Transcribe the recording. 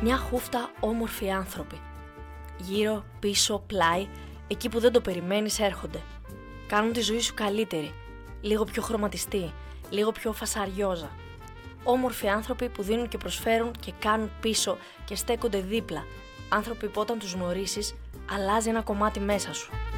Μια χούφτα όμορφοι άνθρωποι. Γύρω, πίσω, πλάι, εκεί που δεν το περιμένεις έρχονται. Κάνουν τη ζωή σου καλύτερη, λίγο πιο χρωματιστή, λίγο πιο φασαριόζα. Όμορφοι άνθρωποι που δίνουν και προσφέρουν και κάνουν πίσω και στέκονται δίπλα. Άνθρωποι που όταν τους γνωρίσεις, αλλάζει ένα κομμάτι μέσα σου.